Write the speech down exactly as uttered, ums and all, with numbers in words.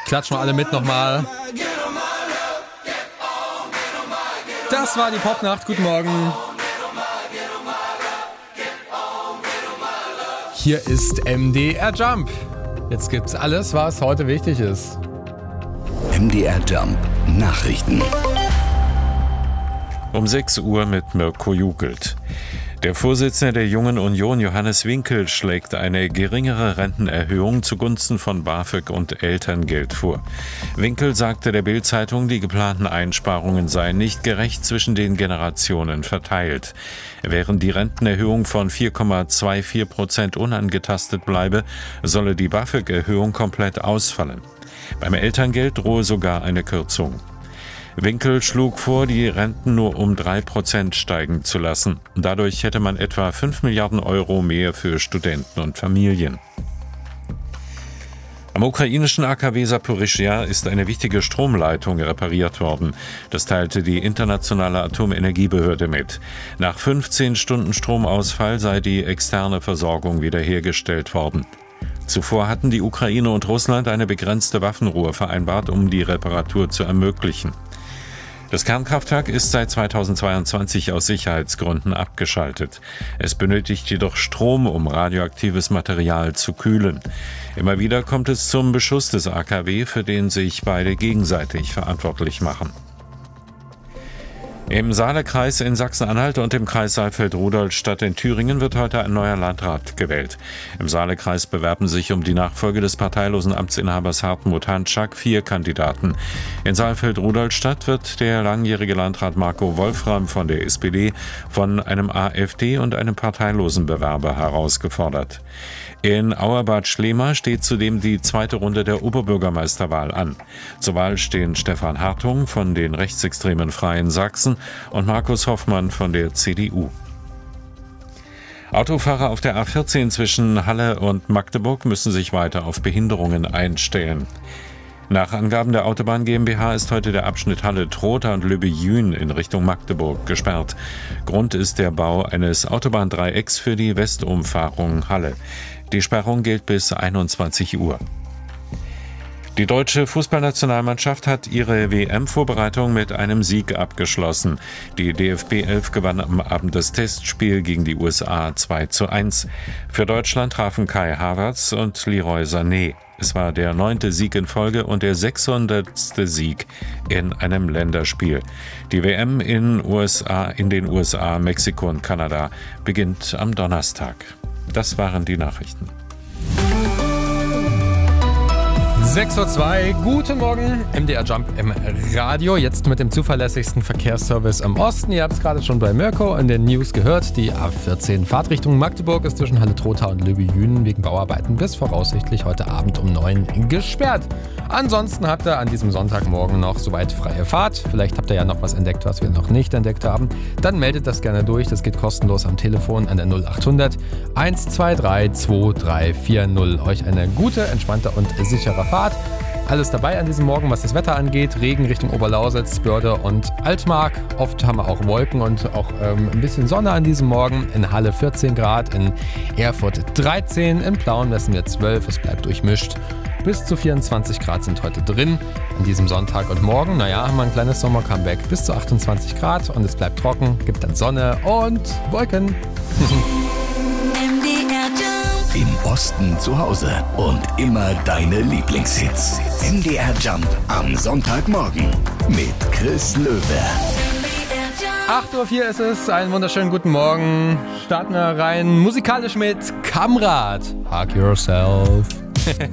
Klatschen wir alle mit nochmal. Das war die Popnacht. Guten Morgen. Hier ist M D R Jump. Jetzt gibt's alles, was heute wichtig ist. M D R Jump Nachrichten. Um sechs Uhr mit Mirko Jugelt. Der Vorsitzende der Jungen Union, Johannes Winkel, schlägt eine geringere Rentenerhöhung zugunsten von BAföG und Elterngeld vor. Winkel sagte der Bild-Zeitung, die geplanten Einsparungen seien nicht gerecht zwischen den Generationen verteilt. Während die Rentenerhöhung von vier Komma vierundzwanzig Prozent unangetastet bleibe, solle die BAföG-Erhöhung komplett ausfallen. Beim Elterngeld drohe sogar eine Kürzung. Winkel schlug vor, die Renten nur um drei Prozent steigen zu lassen. Dadurch hätte man etwa fünf Milliarden Euro mehr für Studenten und Familien. Am ukrainischen A K W Saporischschja ist eine wichtige Stromleitung repariert worden. Das teilte die internationale Atomenergiebehörde mit. Nach fünfzehn Stunden Stromausfall sei die externe Versorgung wiederhergestellt worden. Zuvor hatten die Ukraine und Russland eine begrenzte Waffenruhe vereinbart, um die Reparatur zu ermöglichen. Das Kernkraftwerk ist seit zweitausendzweiundzwanzig aus Sicherheitsgründen abgeschaltet. Es benötigt jedoch Strom, um radioaktives Material zu kühlen. Immer wieder kommt es zum Beschuss des A K W, für den sich beide gegenseitig verantwortlich machen. Im Saalekreis in Sachsen-Anhalt und im Kreis Saalfeld-Rudolstadt in Thüringen wird heute ein neuer Landrat gewählt. Im Saalekreis bewerben sich um die Nachfolge des parteilosen Amtsinhabers Hartmut Hanschak vier Kandidaten. In Saalfeld-Rudolstadt wird der langjährige Landrat Marco Wolfram von der S P D von einem AfD und einem parteilosen Bewerber herausgefordert. In Auerbad Schlema steht zudem die zweite Runde der Oberbürgermeisterwahl an. Zur Wahl stehen Stefan Hartung von den rechtsextremen Freien Sachsen und Markus Hoffmann von der C D U. Autofahrer auf der A vierzehn zwischen Halle und Magdeburg müssen sich weiter auf Behinderungen einstellen. Nach Angaben der Autobahn GmbH ist heute der Abschnitt Halle-Trotha und Lübbe-Jühn in Richtung Magdeburg gesperrt. Grund ist der Bau eines Autobahndreiecks für die Westumfahrung Halle. Die Sperrung gilt bis einundzwanzig Uhr. Die deutsche Fußballnationalmannschaft hat ihre W M-Vorbereitung mit einem Sieg abgeschlossen. Die D F B elf gewann am Abend das Testspiel gegen die U S A zwei zu eins. Für Deutschland trafen Kai Havertz und Leroy Sané. Es war der neunte Sieg in Folge und der sechshundertste Sieg in einem Länderspiel. Die W M in, U S A, in den U S A, Mexiko und Kanada beginnt am Donnerstag. Das waren die Nachrichten. sechs Uhr zwei, guten Morgen, M D R Jump im Radio, jetzt mit dem zuverlässigsten Verkehrsservice im Osten. Ihr habt es gerade schon bei Mirko in den News gehört, die A vierzehn Fahrtrichtung Magdeburg ist zwischen Halle-Trotha und Lübbe-Jühn wegen Bauarbeiten bis voraussichtlich heute Abend um neun gesperrt. Ansonsten habt ihr an diesem Sonntagmorgen noch soweit freie Fahrt. Vielleicht habt ihr ja noch was entdeckt, was wir noch nicht entdeckt haben. Dann meldet das gerne durch, das geht kostenlos am Telefon an der null achthundert eins zwei drei zwei drei vier null. Euch eine gute, entspannte und sichere Fahrt. Alles dabei an diesem Morgen, was das Wetter angeht. Regen Richtung Oberlausitz, Börde und Altmark. Oft haben wir auch Wolken und auch ähm, ein bisschen Sonne an diesem Morgen. In Halle vierzehn Grad, in Erfurt dreizehn, in Plauen messen wir zwölf, es bleibt durchmischt. Bis zu vierundzwanzig Grad sind heute drin an diesem Sonntag und morgen. Naja, haben wir ein kleines Sommer-Comeback. Bis zu achtundzwanzig Grad und es bleibt trocken, gibt dann Sonne und Wolken. Im Osten zu Hause und immer deine Lieblingshits. M D R Jump am Sonntagmorgen mit Chris Löwe. acht Uhr vier ist es, einen wunderschönen guten Morgen. Starten wir rein musikalisch mit Kamrat. Hug Yourself.